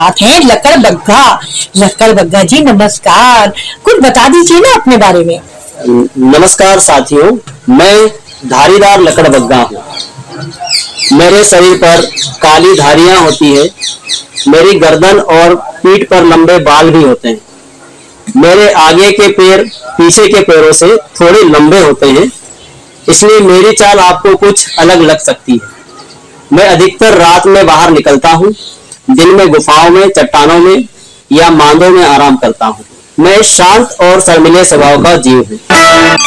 साथ हैं लक्कड़ बग्गा। लक्कड़ बग्गा जी नमस्कार, कुछ बता दीजिए ना अपने बारे में। नमस्कार साथियों, मैं धारीदार लकड़ बग्गा हूँ। मेरे शरीर पर काली धारियां होती है। मेरी गर्दन और पीठ पर लंबे बाल भी होते हैं। मेरे आगे के पैर पीछे के पैरों से थोड़े लंबे होते हैं, इसलिए मेरी चाल आपको कुछ अलग लग सकती है। मैं अधिकतर रात में बाहर निकलता हूँ, दिन में गुफाओं में, चट्टानों में या मांदों में आराम करता हूँ। मैं शांत और शर्मीले स्वभाव का जीव हूँ।